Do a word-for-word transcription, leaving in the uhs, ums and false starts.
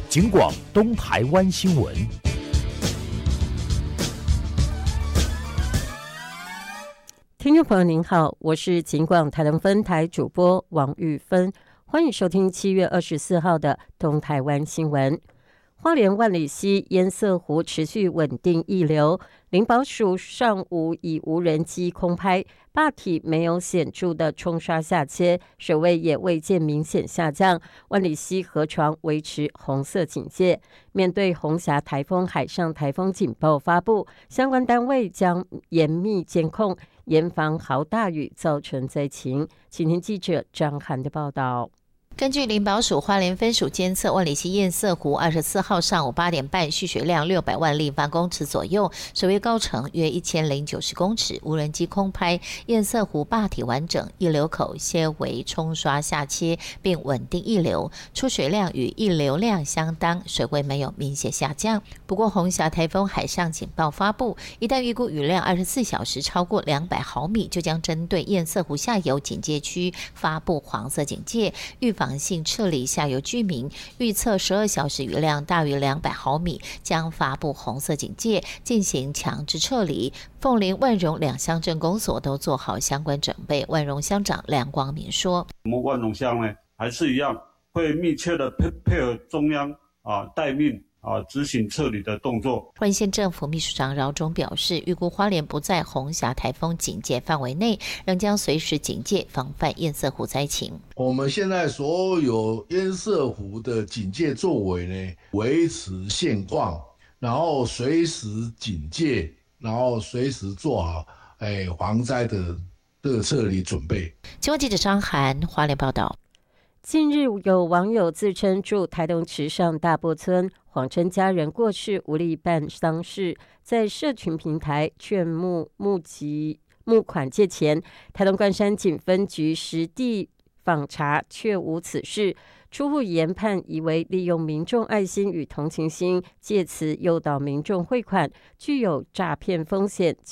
警广东台湾新闻。 听众朋友您好，我是警广台南分台主播王玉芬，欢迎收听七月二十四号的东台湾新闻。花莲万里溪烟色湖持续稳定溢流，林保署上午以无人机空拍，坝体没有显著的冲刷下切，水位也未见明显下降。万里溪河床维持红色警戒。面对红霞台风海上台风警报发布，相关单位将严密监控，严防豪大雨造成灾情。请听记者张涵的报道。 根据林保署花莲分署监测，万里溪堰塞湖二十四号上午八点半蓄水量六百万立方公尺左右，水位高程约一千零九十公尺。无人机空拍堰塞湖坝体完整，溢流口些微冲刷下切，并稳定溢流，出水量与溢流量相当，水位没有明显下降。不过红霞台风海上警报发布，一旦预估雨量二十四小时超过两百毫米，就将针对堰塞湖下游警戒区发布黄色警戒，预防性撤离下游居民，预测十二小时雨量大于两百毫米，将发布红色警戒，进行强制撤离。凤林、万荣两乡镇公所都做好相关准备。万荣乡长梁光明说：“ 我们万荣乡呢，还是一样会密切的配配合中央啊待命。”啊，执行撤离的动作。 花莲县政府秘书长饶忠表示，预估花莲不在红霞台风警戒范围内，仍将随时警戒，防范堰塞湖灾情。 我们现在所有堰塞湖的警戒作为呢，维持现况，然后随时警戒，然后随时做好哎防灾的这个撤离准备。 新闻记者张涵花莲报道。 近日有网友自称住台东池上大波村，谎称家人过世无力办丧事，在社群平台劝募募集募款借钱。台东关山警分局实地访查，却无此事。初步研判，以为利用民众爱心与同情心，借此诱导民众汇款，具有诈骗风险。